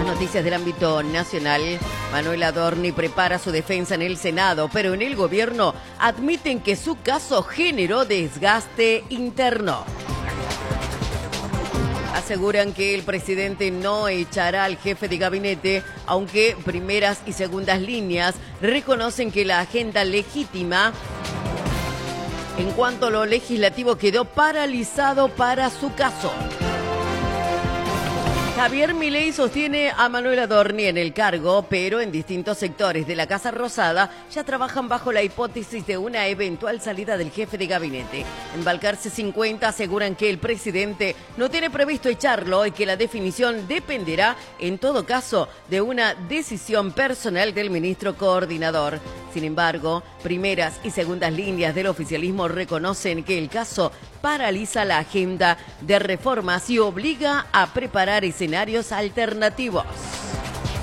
noticias del ámbito nacional. Manuel Adorni prepara su defensa en el Senado, pero en el gobierno admiten que su caso generó desgaste interno. Aseguran que el presidente no echará al jefe de gabinete, aunque primeras y segundas líneas reconocen que la agenda legítima en cuanto a lo legislativo quedó paralizado para su caso. Javier Milei sostiene a Manuel Adorni en el cargo, pero en distintos sectores de la Casa Rosada ya trabajan bajo la hipótesis de una eventual salida del jefe de gabinete. En Balcarce 50 aseguran que el presidente no tiene previsto echarlo y que la definición dependerá, en todo caso, de una decisión personal del ministro coordinador. Sin embargo, primeras y segundas líneas del oficialismo reconocen que el caso paraliza la agenda de reformas y obliga a preparar escenarios alternativos.